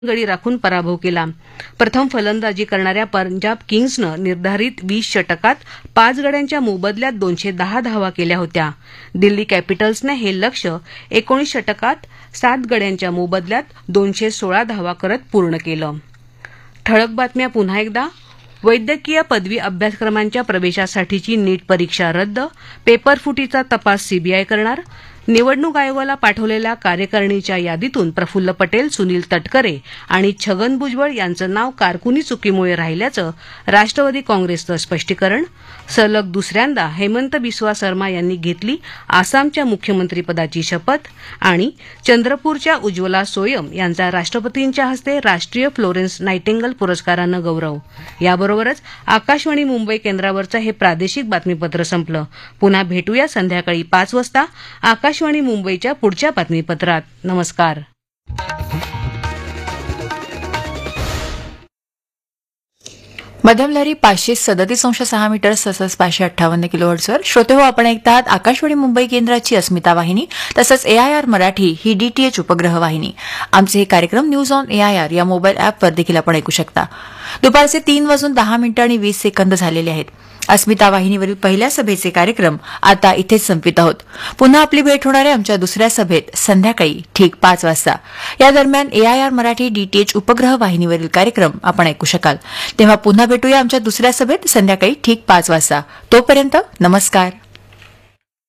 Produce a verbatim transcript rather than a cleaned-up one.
गडी राखून पराभव केला. प्रथम फलंदाजी करणाऱ्या पंजाब किंग्सनं निर्धारित वीस षटकात पाच गड्यांच्या मोबदल्यात दोनशे दहा धावा केल्या होत्या. दिल्ली कॅपिटल्सने हे लक्ष्य एकोणीस षटकात सात गड्यांच्या मोबदल्यात दोनशे सोळा धावा करत पूर्ण केलं. ठळक बातम्या पुन्हा एकदा. वैद्यकीय पदवी अभ्यासक्रमांच्या प्रवेशासाठीची नीट परीक्षा रद्द. पेपरफुटीचा तपास सीबीआय करणार. निवडणूक आयोगाला पाठवलेल्या कार्यकारिणीच्या यादीतून प्रफुल्ल पटेल, सुनील तटकरे आणि छगन भुजबळ यांचं नाव कारकुनी चुकीमुळे राहिल्याचं राष्ट्रवादी काँग्रेसचं स्पष्टीकरण. सलग दुसऱ्यांदा हेमंत बिस्वा शर्मा यांनी घेतली आसामच्या मुख्यमंत्रीपदाची शपथ. आणि चंद्रपूरच्या उज्ज्वला सोयम यांचा राष्ट्रपतींच्या हस्ते राष्ट्रीय फ्लोरेन्स नायटिंगल पुरस्कारानं गौरव. याबरोबरच आकाशवाणी मुंबई केंद्रावरचं हे प्रादेशिक बातमीपत्र संपलं. पुन्हा भेटूया संध्याकाळी पाच वाजता आकाशवाणी मुंबईच्या पुढच्या बातमीपत्रात. नमस्कार. मध्यमलहरी पाचशे सदतीस अंश सहा मीटर तसंच पाचशे अठ्ठावन्न किलोहर्ट्झवर श्रोते हो, आपण ऐकतात आकाशवाणी मुंबई केंद्राची अस्मिता वाहिनी तसंच एआयआर मराठी ही डीटीएच उपग्रह वाहिनी. आमचे हे कार्यक्रम न्यूज ऑन एआयआर या मोबाईल अॅपवर देखील आपण ऐकू शकता. दुपारचे तीन वाजून दहा मिनिटं आणि वीस सेकंद झालेले आहेत. अस्मिता वाहिनीवरील पहिल्या सभेचे कार्यक्रम आता इथेच संपित आहोत. पुन्हा आपली भेट होणार आहे आमच्या दुसऱ्या सभेत संध्याकाळी ठीक पाच वाजता. या दरम्यान एआयआर मराठी डीटीएच उपग्रह वाहिनीवरील कार्यक्रम आपण ऐकू शकाल. तेव्हा पुन्हा भेटूया आमच्या दुसऱ्या सभेत संध्याकाळी ठीक पाच वाजता. तोपर्यंत नमस्कार.